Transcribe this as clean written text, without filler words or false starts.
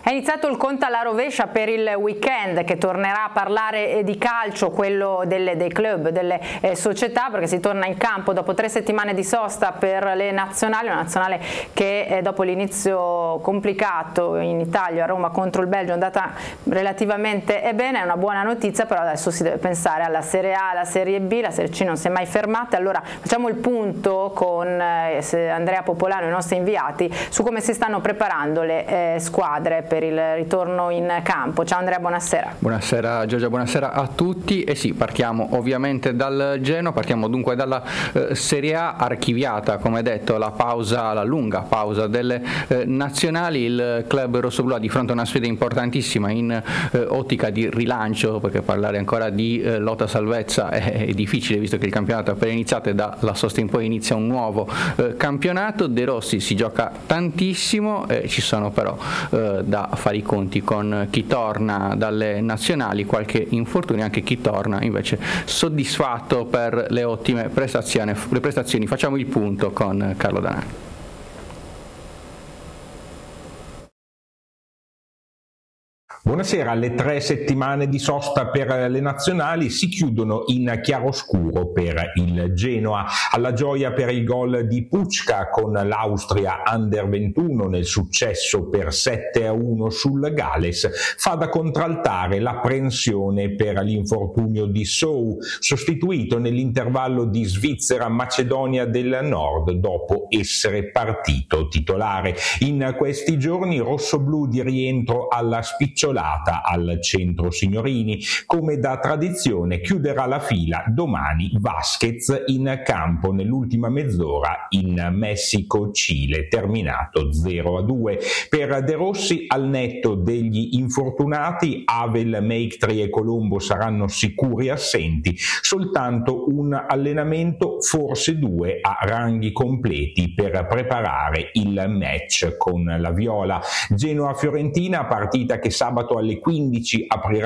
È iniziato il conto alla rovescia per il weekend che tornerà a parlare di calcio, quello dei club, delle società, perché si torna in campo dopo 3 settimane di sosta per le nazionali, una nazionale che dopo l'inizio complicato in Italia a Roma contro il Belgio è andata relativamente bene, è una buona notizia, però adesso si deve pensare alla Serie A, alla Serie B, la Serie C non si è mai fermata. Allora facciamo il punto con Andrea Popolano e i nostri inviati su come si stanno preparando le squadre per il ritorno in campo. Ciao Andrea, buonasera. Buonasera Giorgia, buonasera a tutti. E sì, partiamo ovviamente dal Genoa, partiamo dunque dalla Serie A, archiviata come detto la lunga pausa delle nazionali. Il club rossoblu ha di fronte a una sfida importantissima in ottica di rilancio, perché parlare ancora di lotta salvezza è difficile visto che il campionato è appena iniziato e dalla sosta in poi inizia un nuovo campionato. De Rossi si gioca tantissimo, ci sono però da fare i conti con chi torna dalle nazionali, qualche infortunio, anche chi torna invece soddisfatto per le ottime prestazioni. Facciamo il punto con Carlo Danari. Buonasera, le 3 settimane di sosta per le nazionali si chiudono in chiaroscuro per il Genoa. Alla gioia per il gol di Pučka con l'Austria Under 21 nel successo per 7-1 sul Galles, fa da contraltare l'apprensione per l'infortunio di Sou, sostituito nell'intervallo di Svizzera-Macedonia del Nord dopo essere partito titolare. In questi giorni rossoblù di rientro alla spicciolata al centro signorini. Come da tradizione chiuderà la fila domani Vasquez in campo nell'ultima mezz'ora in Messico-Cile, terminato 0-2. Per De Rossi, al netto degli infortunati, Havel, Meiktri e Colombo saranno sicuri assenti, soltanto un allenamento, forse 2 a ranghi completi per preparare il match con la Viola. Genoa-Fiorentina, partita che sabato alle 15 aprirà